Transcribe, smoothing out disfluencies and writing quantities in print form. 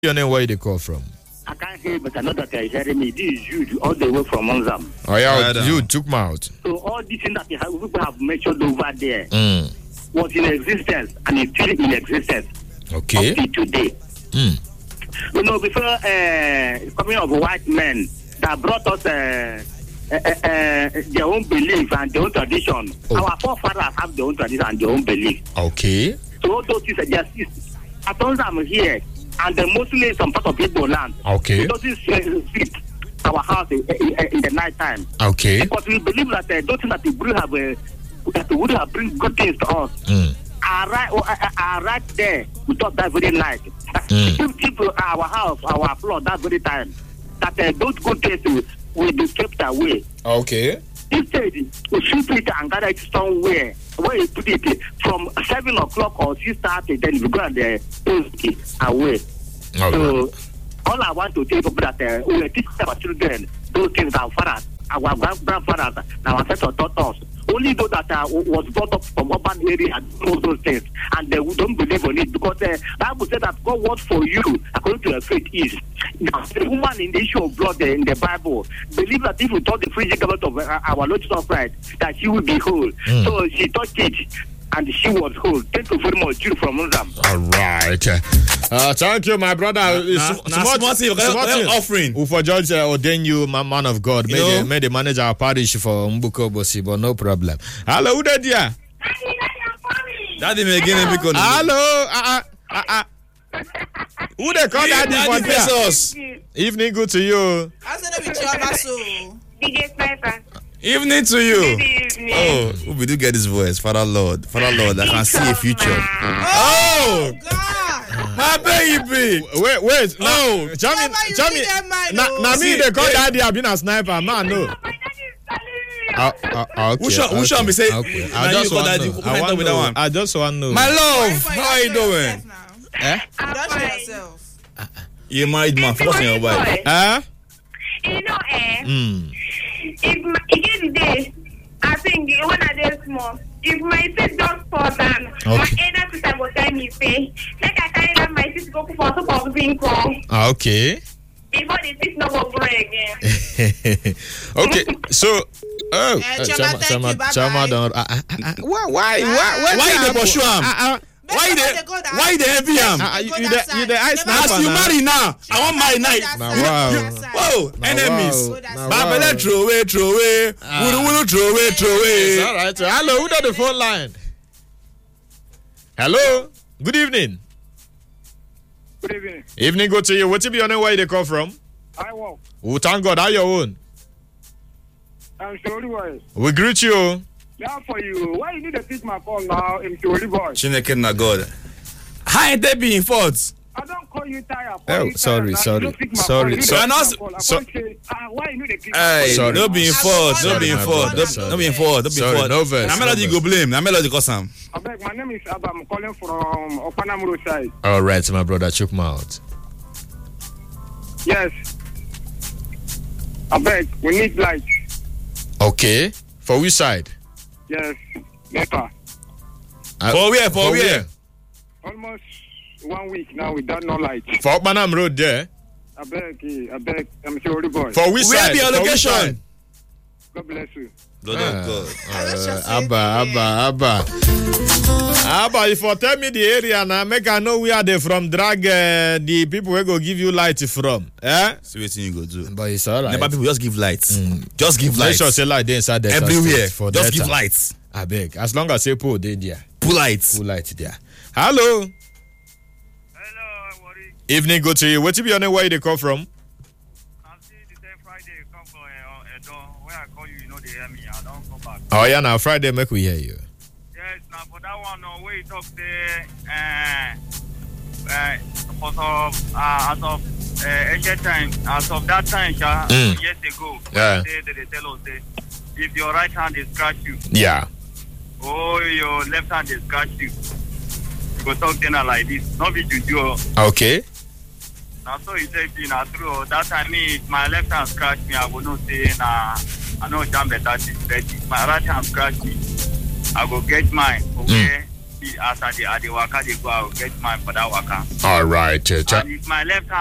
Your name, where you call from? I can't hear, but I know that they're hearing me. This is Jude, all the way from Monzam. Oh, yeah, you took me out. So all these things that people have mentioned over there was in existence and it's still in existence. Okay. Up to today. You know, before coming of white men that brought us their own belief and their own tradition. Our forefathers have their own tradition and their own belief. Okay. So all those things are just as long as I'm here. And mostly some part of Igbo land. Okay. It doesn't fit our house in the night time. Okay. Because we believe that those things that would have bring good things to us are right there with us that very night. Keep our house, our floor that very time. That those good things will be kept away. Okay. Instead, we should put it and gather it somewhere where you put it from 7 o'clock or 6:30, then you go and post it away. So, all I want to tell people that we teach our children those things our fathers, our grandfathers, and our ancestors taught us. Only those that was brought up from urban area know those things, and they don't believe in it because the Bible said that God works for you according to your faith is. The woman in the issue of blood in the Bible believed that if we touch the physical of our Lord Jesus Christ, that she will be whole. So she touched it, and she was whole. Thank you very much, Jude from Muzam. All right. Thank you, my brother. Small offering. Who for George ordain you, man of God. May the manager our parish for Mbuko Bosi, but no problem. Hello, who did ya? Daddy again. Hello. Who they call Daddy for pesos? Evening, good to you. I said we Chiabaso. DJ Sniper. Evening to you. Good evening. Oh, we do get this voice, Father Lord, I can see a future. Oh God! My baby. Wait. No, tell me. Now me they call Daddy. I've been a sniper, man. No. Okay. Who shall be saying? Okay. I just want to know. My love, how are you doing? Don't show yourself. You married man, focus on your wife. You know, if the day, I think when I did small, if my feet don't fall down, my elder sister will tell me, say, like I carry that my sister go for some of zinc. Okay. Before the feet no go grow again. Okay, so. Chama don't. Why they pursue him? Why they heavy him? You the ice sniper. As you marry now, I want marry night. Wow. Whoa, enemies. Babele throw away. Wulu throw away. It's all right. Hello, who on the phone line? Hello. Good evening. Good evening. Evening, good to you. What's your name? Where you come from? I walk. Oh, thank God. How your own? I'm sorry, boy. We greet you. Now for you, why you need to pick my phone now? I'm sorry, boy. Chineke na God. How ain't they being fought? I don't call you tired. Sorry. Why you need to pick Hey, Sorry. no being fought. No being fought. Sorry, no verse. Na melody go blame. Na melody cause am. I beg, my name is Abba. I'm calling from Opanam Road side. All right, my brother, choke my out. Yes. I beg, we need light. Okay. For which side? Yes. NEPA. For where? Almost 1 week now without no light. For Opanam Road there. I beg, I'm sorry, boy. For which Where side? be your For which location? side? God bless you. Lord of God. Abba, if you tell me the area now, make I know where they from drag the people who go give you light from. See what you go do. But it's all right. Never people just give lights. Just give lights. Make sure say light inside there. Everywhere. For Just data. give lights. I beg. As long as you put they there. Pull lights. Pull light there. Hello. Hello, Wari. Evening, go to you. What be your name? Where you come from? I'm seeing the day Friday come from Edo. Where I call you, you know they hear me. I don't come back. Oh yeah, now Friday make we hear you. Yes, now for that one, where you talk there, as of ancient time, as of that time, years ago, Yeah. they tell us if your right hand is scratch you, Yeah. or your left hand is scratch you, you go talk dinner like this. Not be juju. Okay. Now so he said, true. That time if my left hand scratch me, I will not say I know jam better thing. But if my right hand scratch me, I go get mine. Okay. as I dey waka, dey go, I will get mine for that waka. All right. And if my left hand